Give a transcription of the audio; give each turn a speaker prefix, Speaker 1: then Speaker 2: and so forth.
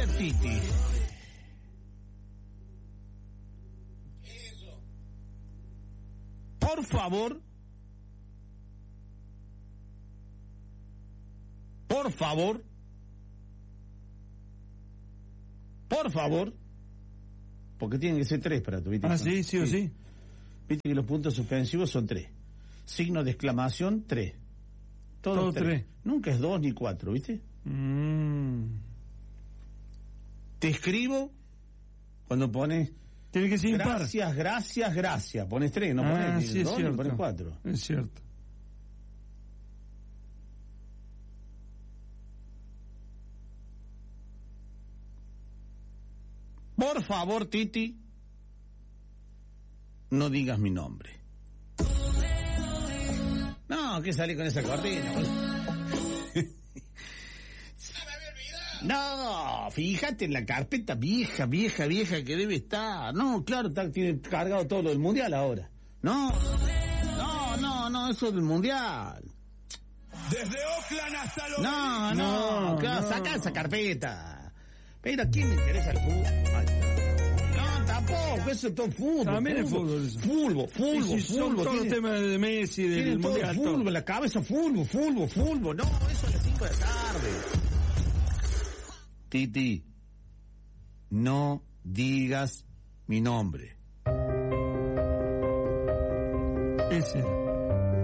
Speaker 1: ver, Titi. Por favor. Por favor. Por favor. Porque tienen que ser 3 para tu, ¿viste?
Speaker 2: Sí, sí o sí.
Speaker 1: Viste que los puntos suspensivos son 3. Signo de exclamación, 3. Todo 3. Nunca es 2 ni 4, ¿viste? Te escribo cuando pones...
Speaker 2: Tiene que ser impar.
Speaker 1: Gracias. Pones 3, no pones
Speaker 2: sí,
Speaker 1: 2 ni pones 4.
Speaker 2: Es cierto.
Speaker 1: Por favor, Titi, no digas mi nombre. No, que salí con esa cortina. No, fíjate en la carpeta vieja que debe estar. No, claro, tiene cargado todo lo del mundial ahora. No, eso del mundial.
Speaker 3: Desde Oakland hasta los...
Speaker 1: No, claro, saca esa carpeta. Pero ¿a quién le interesa el fútbol? No, tampoco, eso es todo fútbol.
Speaker 2: También es fútbol eso.
Speaker 1: Fútbol.
Speaker 2: Son todos los temas de Messi, del mundial.
Speaker 1: Todo fútbol, en la cabeza, fútbol. No, eso es las 5 de la tarde. Titi, no digas mi nombre.
Speaker 2: Ese.